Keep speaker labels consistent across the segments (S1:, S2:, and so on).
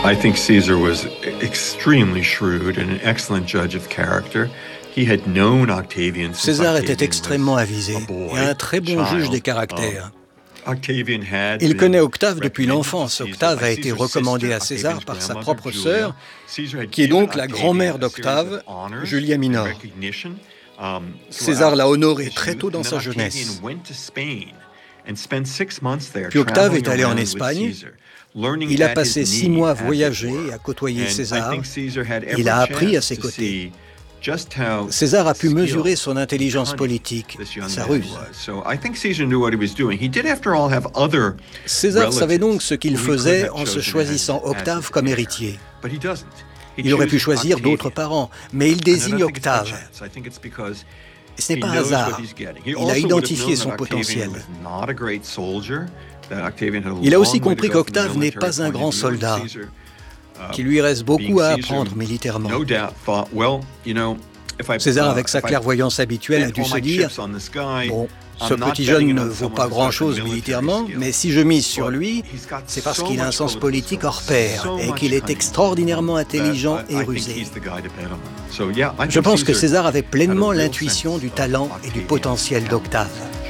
S1: I think Caesar was extremely shrewd and an excellent judge of character. He had known Octavian since
S2: César
S1: Octavian
S2: était extrêmement
S1: was
S2: avisé
S1: a boy,
S2: et un très bon
S1: a
S2: juge
S1: child.
S2: des caractères.
S1: Octavian had
S2: Il
S1: been
S2: connaît Octave depuis
S1: recommended
S2: l'enfance.
S1: to Caesar
S2: Octave
S1: by
S2: a été
S1: Caesar's
S2: recommandé
S1: sister,
S2: à César
S1: Octavian's
S2: par sa
S1: grandmother,
S2: propre
S1: Julia.
S2: sœur,
S1: Caesar had
S2: qui est
S1: given
S2: donc la
S1: Octavian
S2: grand-mère
S1: a
S2: d'Octave,
S1: series of honors
S2: Julia
S1: and
S2: Minor.
S1: recognition,
S2: César l'a honoré
S1: throughout
S2: très
S1: his
S2: tôt
S1: youth,
S2: dans
S1: and
S2: sa
S1: then Octavian
S2: jeunesse.
S1: went to Spain and spent 6 months there,
S2: Puis Octave
S1: traveling
S2: est allé en
S1: around with
S2: Espagne.
S1: Caesar, learning
S2: Il a
S1: at
S2: passé
S1: his
S2: 6
S1: knee,
S2: mois à
S1: as it
S2: voyager
S1: were.
S2: et à côtoyer
S1: And I
S2: César.
S1: think Caesar had
S2: Il a
S1: every
S2: appris à
S1: chance
S2: ses
S1: to
S2: côtés.
S1: see just how
S2: César a pu mesurer
S1: skilled
S2: son intelligence
S1: and
S2: politique,
S1: this young
S2: sa
S1: man
S2: ruse.
S1: was. So I think Caesar knew what he was doing. He did, after all, have other
S2: César savait
S1: relatives
S2: donc ce qu'il
S1: who he could
S2: faisait
S1: have
S2: en se
S1: chosen
S2: choisissant
S1: as
S2: Octave
S1: his
S2: comme
S1: heir.
S2: héritier.
S1: But he doesn't. He
S2: Il aurait pu
S1: chooses
S2: choisir
S1: Octavian.
S2: d'autres parents, mais il
S1: And I
S2: désigne
S1: don't think it's by
S2: Octave.
S1: chance. I think it's because
S2: Et ce n'est
S1: he
S2: pas un
S1: knows what
S2: hasard.
S1: he's getting. He
S2: Il a
S1: also would have
S2: identifié
S1: known
S2: son
S1: that Octavian
S2: potentiel.
S1: was not a great soldier, that Octavian had a
S2: Il a aussi
S1: long way to
S2: compris
S1: go from a
S2: qu'Octave n'est
S1: military
S2: pas un
S1: point
S2: grand
S1: of view.
S2: soldat,
S1: Caesar,
S2: qu'il lui reste beaucoup à
S1: being Caesar,
S2: apprendre militairement.
S1: no doubt thought, well, you know,
S2: César, avec sa clairvoyance habituelle, a dû se dire « Bon, ce petit jeune ne vaut pas grand-chose militairement, mais si je mise sur lui, c'est parce qu'il a un sens politique hors pair et qu'il est extraordinairement intelligent et rusé. » Je pense que César avait pleinement l'intuition du talent et du potentiel d'Octave.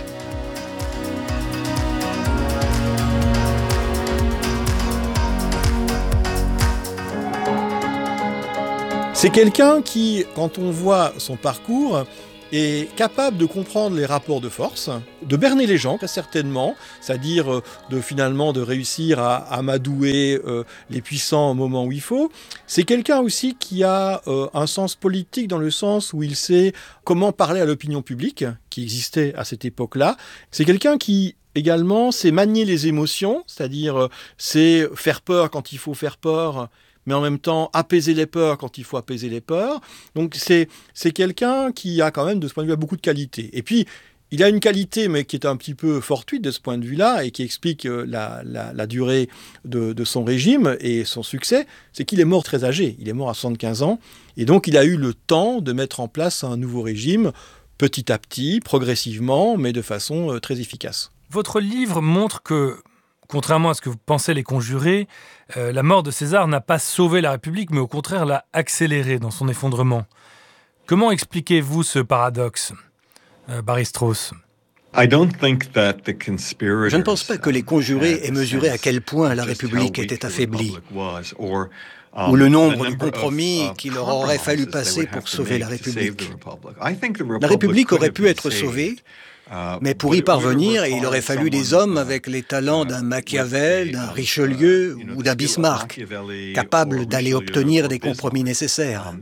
S3: C'est quelqu'un qui, quand on voit son parcours, est capable de comprendre les rapports de force, de berner les gens, très certainement, c'est-à-dire de réussir à amadouer les puissants au moment où il faut. C'est quelqu'un aussi qui a un sens politique dans le sens où il sait comment parler à l'opinion publique, qui existait à cette époque-là. C'est quelqu'un qui également sait manier les émotions, c'est-à-dire c'est faire peur quand il faut faire peur, mais en même temps apaiser les peurs quand il faut apaiser les peurs. Donc c'est quelqu'un qui a quand même, de ce point de vue, beaucoup de qualités. Et puis, il a une qualité, mais qui est un petit peu fortuite de ce point de vue-là, et qui explique la durée de son régime et son succès, c'est qu'il est mort très âgé. Il est mort à 75 ans, et donc il a eu le temps de mettre en place un nouveau régime, petit à petit, progressivement, mais de façon très efficace.
S4: Votre livre montre que, contrairement à ce que vous pensez les conjurés, la mort de César n'a pas sauvé la République, mais au contraire l'a accélérée dans son effondrement. Comment expliquez-vous ce paradoxe, Barry Strauss ?
S2: Je ne pense pas que les conjurés aient mesuré à quel point la République était affaiblie, ou le nombre de compromis qu'il leur aurait fallu passer pour sauver la République. La République aurait pu être sauvée, mais pour y parvenir, il aurait fallu des hommes avec les talents d'un Machiavel, d'un Richelieu ou d'un Bismarck, capables d'aller obtenir des compromis nécessaires.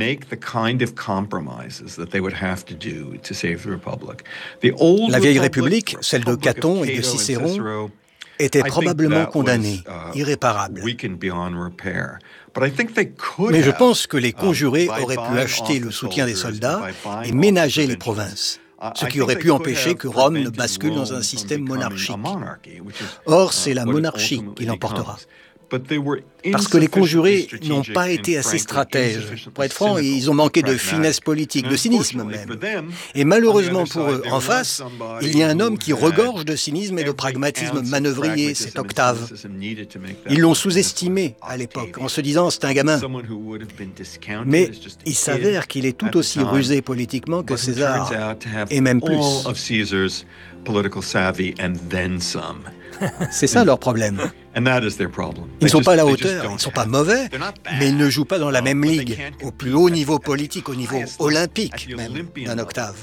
S2: La vieille République, celle de Caton et de Cicéron, était probablement condamnée, irréparable. Mais je pense que les conjurés auraient pu acheter le soutien des soldats et ménager les provinces, ce qui aurait pu empêcher que Rome ne bascule dans un système monarchique. Or, c'est la monarchie qui l'emportera. Parce que les conjurés n'ont pas été assez stratèges. Pour être franc, ils ont manqué de finesse politique, de cynisme même. Et malheureusement pour eux, en face, il y a un homme qui regorge de cynisme et de pragmatisme manœuvrier, c'est Octave. Ils l'ont sous-estimé à l'époque, en se disant c'est un gamin. Mais il s'avère qu'il est tout aussi rusé politiquement que César, et même plus. C'est ça leur problème. Ils ne sont pas à la hauteur, ils ne sont pas mauvais, mais ils ne jouent pas dans la même ligue, au plus haut niveau politique, au niveau olympique même, d'un Octave.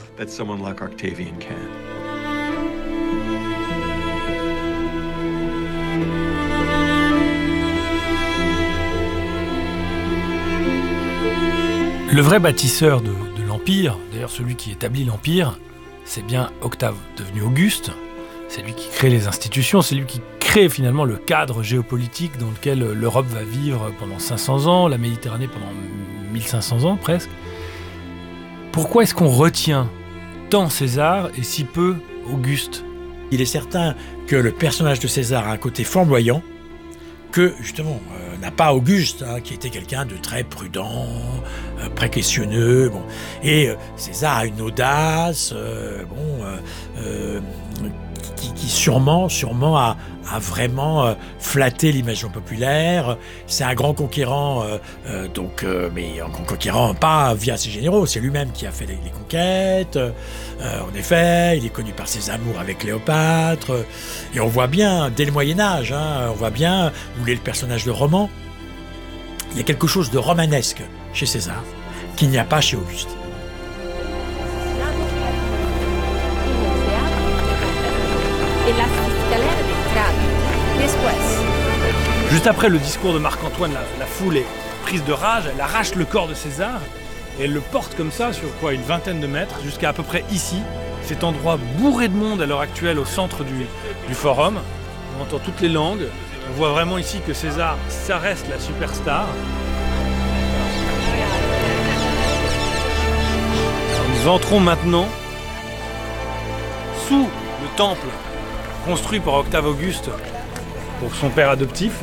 S4: Le vrai bâtisseur de l'Empire, d'ailleurs celui qui établit l'Empire, c'est bien Octave, devenu Auguste. C'est lui qui crée les institutions, c'est lui qui crée finalement le cadre géopolitique dans lequel l'Europe va vivre pendant 500 ans, la Méditerranée pendant 1500 ans presque. Pourquoi est-ce qu'on retient tant César et si peu Auguste ?
S5: Il est certain que le personnage de César a un côté flamboyant, que justement n'a pas Auguste, qui était quelqu'un de très prudent, précautionneux. Bon. Et César a une audace, qui sûrement a vraiment flatté l'imagination populaire. C'est un grand conquérant, mais un grand conquérant pas via ses généraux, c'est lui-même qui a fait les conquêtes. En effet, il est connu par ses amours avec Cléopâtre. Et on voit bien, dès le Moyen-Âge, on voit bien où est le personnage de roman. Il y a quelque chose de romanesque chez César qu'il n'y a pas chez Auguste.
S4: Juste après le discours de Marc-Antoine, la foule est prise de rage, elle arrache le corps de César et elle le porte comme ça sur une vingtaine de mètres jusqu'à à peu près ici, cet endroit bourré de monde à l'heure actuelle au centre du forum. On entend toutes les langues, on voit vraiment ici que César, ça reste la superstar. Alors nous entrons maintenant sous le temple construit par Octave Auguste pour son père adoptif.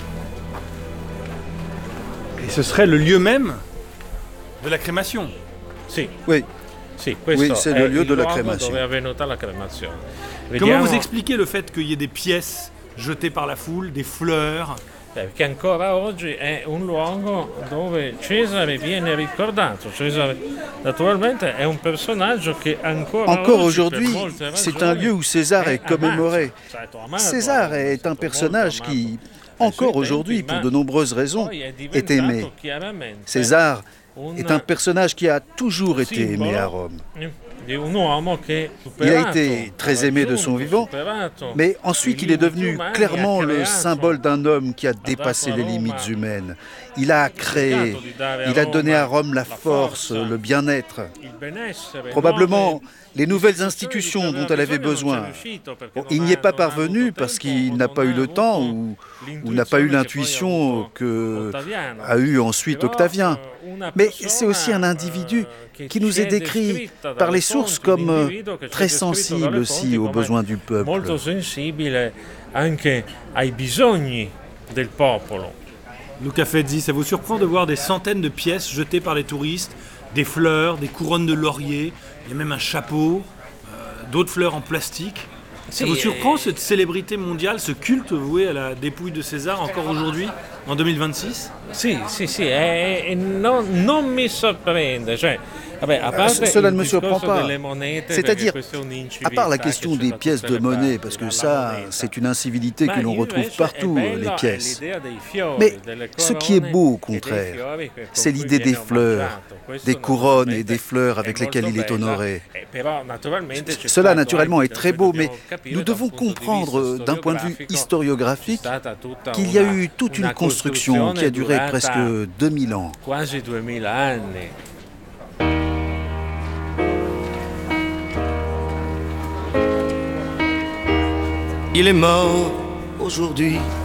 S4: Et ce serait le lieu même de la crémation.
S3: Oui.
S6: Sì,
S3: Oui, c'est le lieu de la crémation.
S4: Comment vous expliquez le fait qu'il y ait des pièces jetées par la foule, des fleurs?
S6: Perché ancora oggi è un luogo dove Cesare viene ricordato. Cesare, naturalmente, è un personaggio che
S7: encore aujourd'hui, c'est un lieu où César est commémoré. César est un personnage qui, encore aujourd'hui, pour de nombreuses raisons, est aimé. César est un personnage qui a toujours été aimé à Rome. Il a été très aimé de son vivant, mais ensuite il est devenu clairement le symbole d'un homme qui a dépassé les limites humaines. Il a créé, il a donné à Rome la force, le bien-être, probablement les nouvelles institutions dont elle avait besoin. Il n'y est pas parvenu parce qu'il n'a pas eu le temps ou n'a pas eu l'intuition qu'a eu ensuite Octavien. Mais c'est aussi un individu qui nous est décrit par les sources comme très sensible aussi aux besoins du peuple.
S6: Molto sensibile anche ai bisogni del popolo.
S4: Luca Fezzi, ça vous surprend de voir des centaines de pièces jetées par les touristes, des fleurs, des couronnes de laurier, il y a même un chapeau, d'autres fleurs en plastique. Ça vous surprend cette célébrité mondiale, ce culte voué à la dépouille de César encore aujourd'hui, en 2026?
S6: Sì, non mi sorprende.
S7: Cela ne me surprend pas. C'est-à-dire, à part la question des pièces de monnaie, parce que ça, c'est une incivilité que l'on retrouve partout, les pièces. Mais ce qui est beau, au contraire, c'est l'idée des fleurs, des couronnes et des fleurs avec lesquelles il est honoré. Cela, naturellement, est très beau, mais nous devons comprendre, d'un point de vue historiographique, qu'il y a eu toute une construction qui a duré presque 2000 ans.
S6: Quasi 2000 anni.
S8: Il est mort aujourd'hui,